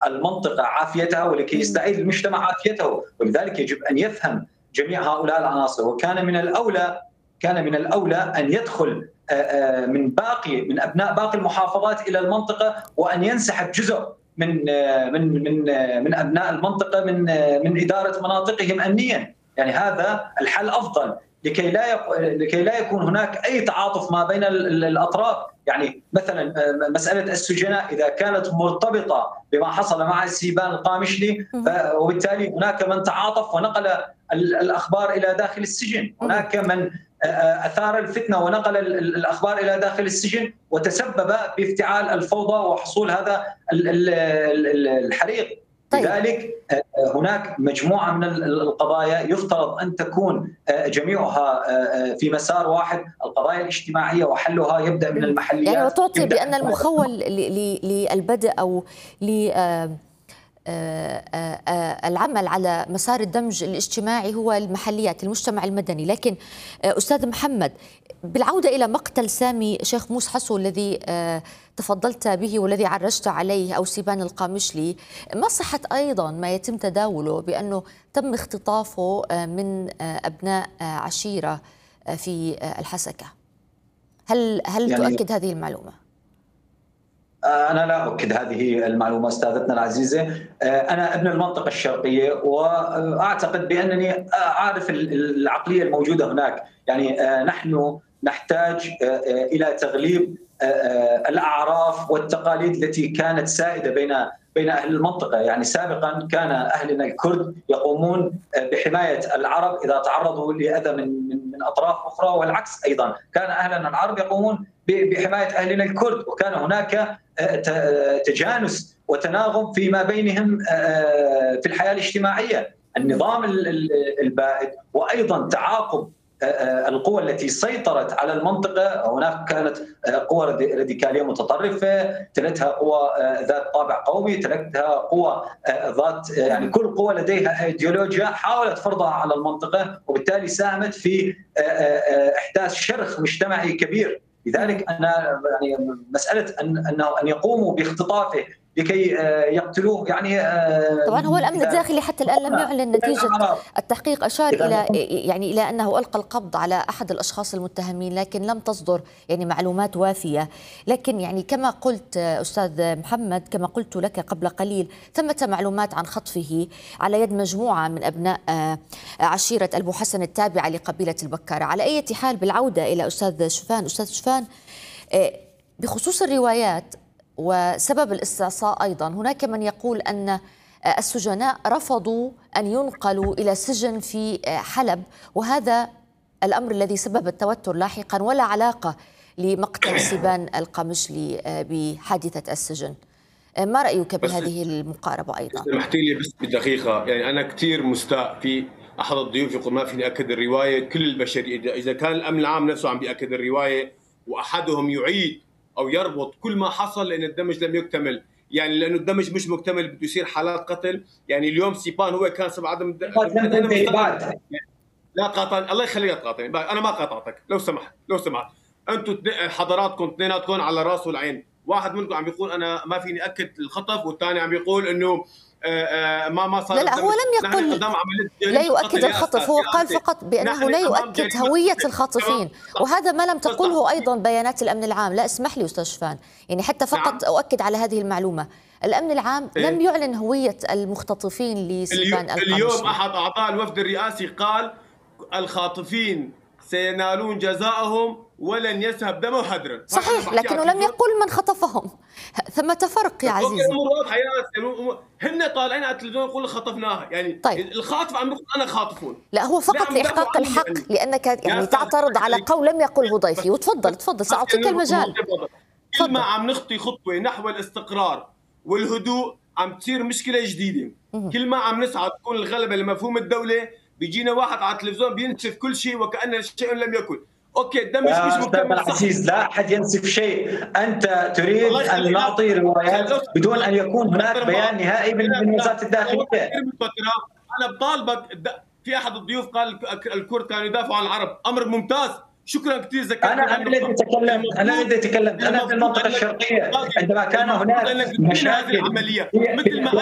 المنطقة عافيتها ولكي يستعيد المجتمع عافيته، ولذلك يجب أن يفهم جميع هؤلاء العناصر. وكان من الأولى أن يدخل من أبناء باقي المحافظات إلى المنطقة، وأن ينسحب جزء من أبناء المنطقة من إدارة مناطقهم أمنيا. يعني هذا الحل أفضل لكي لا يكون هناك أي تعاطف ما بين الأطراف. يعني مثلا مسألة السجناء إذا كانت مرتبطة بما حصل مع سيبان القامشلي، وبالتالي هناك من تعاطف ونقل الأخبار إلى داخل السجن، هناك من أثار الفتنة ونقل الأخبار إلى داخل السجن وتسبب بافتعال الفوضى وحصول هذا الحريق. طيب. لذلك هناك مجموعة من القضايا يفترض أن تكون جميعها في مسار واحد، القضايا الاجتماعية وحلها يبدأ من المحليات. يعني وتعطي بأن المخول للبدء أو العمل على مسار الدمج الاجتماعي هو المحليات، المجتمع المدني. لكن أستاذ محمد، بالعودة إلى مقتل سامي شيخ موسى حسو الذي تفضلت به والذي عرجت عليه، أو سيبان القامشلي، ما صحة أيضا ما يتم تداوله بأنه تم اختطافه من أبناء عشيرة في الحسكة؟ هل يعني تؤكد هذه المعلومة؟ أنا لا أؤكد هذه المعلومة أستاذتنا العزيزة. أنا ابن المنطقة الشرقية، وأعتقد بأنني أعرف العقلية الموجودة هناك. يعني نحن نحتاج إلى تغليب الأعراف والتقاليد التي كانت سائدة بين أهل المنطقة. يعني سابقا كان أهلنا الكرد يقومون بحماية العرب إذا تعرضوا لأذى من أطراف أخرى، والعكس أيضا كان أهلنا العرب يقومون بحماية أهلنا الكرد، وكان هناك تجانس وتناغم فيما بينهم في الحياة الاجتماعية. النظام البائد وأيضا تعاقب القوى التي سيطرت على المنطقة، هناك كانت قوى راديكالية متطرفة، تلتها قوى ذات طابع قومي، تلتها قوى ذات يعني كل قوى لديها ايديولوجيا حاولت فرضها على المنطقة، وبالتالي ساهمت في إحداث شرخ مجتمعي كبير. لذلك أنا يعني مسألة أن يقوموا باختطافه لكي يقتلوه، يعني طبعا هو الأمن الداخلي حتى الآن لم يعلن نتيجة التحقيق، أشار إلى أنه ألقى القبض على أحد الأشخاص المتهمين، لكن لم تصدر يعني معلومات وافية. لكن يعني كما قلت أستاذ محمد، كما قلت لك قبل قليل، ثمة معلومات عن خطفه على يد مجموعة من أبناء عشيرة أبو حسن التابعة لقبيلة البكارة. على أي حال، بالعودة إلى أستاذ شوفان، بخصوص الروايات وسبب الاستعصاء، أيضا هناك من يقول أن السجناء رفضوا أن ينقلوا إلى سجن في حلب، وهذا الأمر الذي سبب التوتر لاحقا، ولا علاقة لمقتل سيبان القامشلي بحادثة السجن. ما رأيك بهذه المقاربة أيضا؟ سمحتي لي بس بدقيقة، يعني أنا كثير مستاء في أحد الضيوف يقول ما فيني أكد الرواية. كل البشرية إذا كان الأمن العام نفسه عم بيأكد الرواية، وأحدهم يعيد أو يربط كل ما حصل لأن الدمج لم يكتمل، يعني لأنه الدمج مش مكتمل بده يصير حالات قتل. يعني اليوم سيبان هو كان سبب عدم لا قاطعني، الله يخليك تقاطعني، أنا ما قاطعتك، لو سمحت أنتم حضراتكم اثنيناتكم على الراس والعين. واحد منكم عم بيقول أنا ما فيني أكد الخطف، والثاني عم بيقول إنه ما صار. لا هو لم يقل لا يؤكد الخطف، هو قال فقط بأنه لا يؤكد هوية الخاطفين، وهذا ما لم تقله أيضا بيانات الأمن العام. لا اسمح لي أستاذ شوفان، يعني حتى فقط أؤكد على هذه المعلومة. الأمن العام لم يعلن هوية المختطفين لسيبان القامشلي. اليوم أحد أعضاء الوفد الرئاسي قال الخاطفين سينالون جزاءهم ولن يذهب دمه هدرا. صحيح، لكنه لم يقل من خطفهم. ثمة فرق يا عزيزي. هن طالعين على التلفزيون يقولوا خطفناها، يعني طيب. الخاطف عم بيقول انا خاطفون. لا هو فقط لإحقاق الحق، لأنك يعني تعترض على قول لم يقله ضيفي. وتفضل سأعطيك المجال. كل ما عم نخطي خطوة نحو الاستقرار والهدوء عم تصير مشكلة جديدة. كل ما عم نسعى تكون الغلبة لمفهوم الدولة، بيجينا واحد على التلفزيون بينسف كل شيء وكأن شيء لم يكن. اوكي الدمج مش مكتمل. العزيز لا احد ينسف شيء، انت تريد ان نعطي روايات بدون ان يكون هناك بيان نهائي من وزارة الداخلية. انا بطالبك، في احد الضيوف قال الكرد كانوا يدافعوا عن العرب، امر ممتاز، شكرا كثير ذكرت انا الذي تكلمت، انا في المنطقه الشرقيه عندما كان هناك مشاكل مثل ما